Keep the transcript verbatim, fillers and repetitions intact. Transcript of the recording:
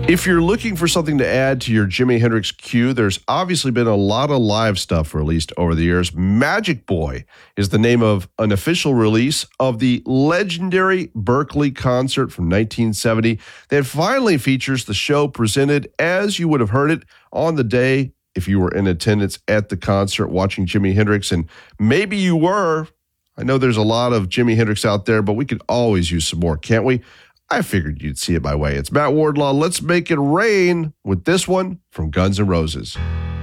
If you're looking for something to add to your Jimi Hendrix queue, there's obviously been a lot of live stuff released over the years. Magic Boy is the name of an official release of the legendary Berkeley concert from nineteen seventy that finally features the show presented as you would have heard it on the day if you were in attendance at the concert watching Jimi Hendrix. And maybe you were. I know there's a lot of Jimi Hendrix out there, but we could always use some more, can't we? I figured you'd see it my way. It's Matt Wardlaw. Let's make it rain with this one from Guns N' Roses.